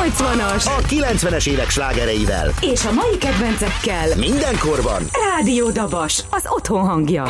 80-as, a 90-es évek slágereivel. és a mai kedvencekkel. Mindenkorban. Rádió Dabas, az otthon hangja.